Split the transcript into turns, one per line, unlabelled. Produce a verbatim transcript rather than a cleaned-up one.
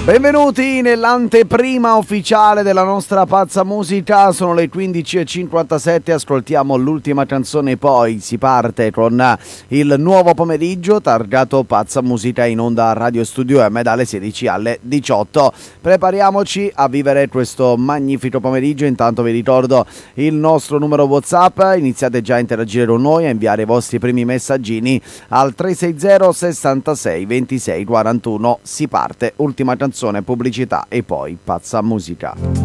Benvenuti nell'anteprima ufficiale della nostra pazza musica, sono le quindici e cinquantasette, ascoltiamo l'ultima canzone, poi si parte con il nuovo pomeriggio targato Pazza Musica in onda a Radio Studio M dalle sedici alle diciotto. Prepariamoci a vivere questo magnifico pomeriggio, intanto vi ricordo il nostro numero WhatsApp, iniziate già a interagire con noi, a inviare i vostri primi messaggini al tre sei zero sessantasei ventisei quarantuno, si parte, ultima canzone, pubblicità e poi Pazza Musica.